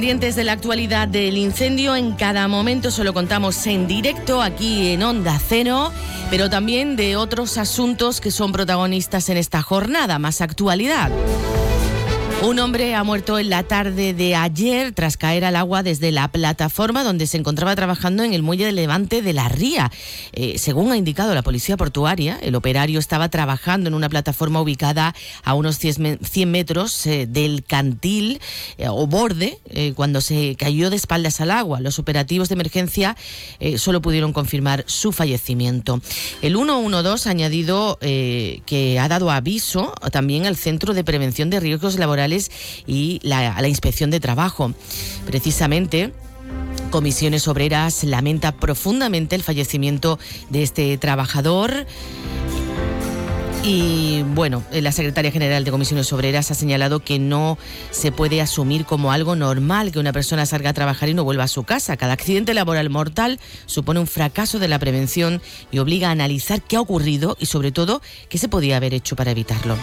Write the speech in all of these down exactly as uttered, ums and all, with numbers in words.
Pendientes de la actualidad del incendio, en cada momento se lo contamos en directo aquí en Onda Cero, pero también de otros asuntos que son protagonistas en esta jornada, más actualidad. Un hombre ha muerto en la tarde de ayer tras caer al agua desde la plataforma donde se encontraba trabajando en el muelle de Levante de la Ría. Eh, según ha indicado la policía portuaria, el operario estaba trabajando en una plataforma ubicada a unos cien metros eh, del cantil eh, o borde eh, cuando se cayó de espaldas al agua. Los operativos de emergencia eh, solo pudieron confirmar su fallecimiento. El ciento doce ha añadido eh, que ha dado aviso también al Centro de Prevención de Riesgos Laborales y la, a la Inspección de Trabajo. Precisamente, Comisiones Obreras lamenta profundamente el fallecimiento de este trabajador. Y bueno, la secretaria general de Comisiones Obreras ha señalado que no se puede asumir como algo normal que una persona salga a trabajar y no vuelva a su casa. Cada accidente laboral mortal supone un fracaso de la prevención y obliga a analizar qué ha ocurrido y sobre todo qué se podía haber hecho para evitarlo.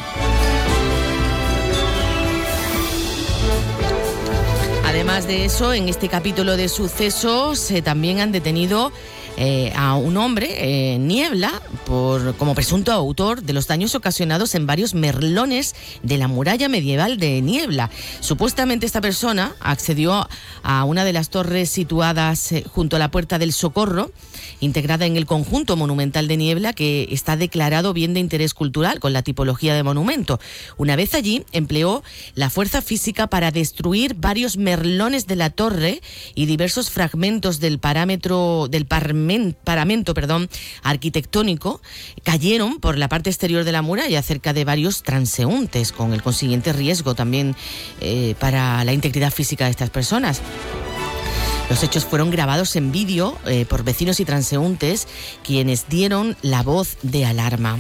Además de eso, en este capítulo de sucesos eh, también han detenido eh, a un hombre, eh, Niebla, por, como presunto autor de los daños ocasionados en varios merlones de la muralla medieval de Niebla. Supuestamente esta persona accedió a una de las torres situadas eh, junto a la Puerta del Socorro, integrada en el conjunto monumental de Niebla, que está declarado bien de interés cultural con la tipología de monumento. Una vez allí, empleó la fuerza física para destruir varios merlones de la torre y diversos fragmentos del parámetro del parmen, paramento perdón, arquitectónico cayeron por la parte exterior de la muralla cerca de varios transeúntes, con el consiguiente riesgo también eh, para la integridad física de estas personas. Los hechos fueron grabados en vídeo eh, por vecinos y transeúntes, quienes dieron la voz de alarma.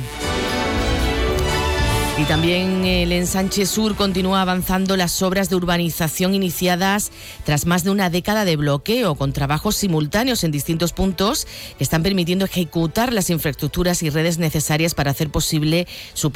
Y también el Ensanche Sur continúa avanzando las obras de urbanización iniciadas tras más de una década de bloqueo, con trabajos simultáneos en distintos puntos que están permitiendo ejecutar las infraestructuras y redes necesarias para hacer posible su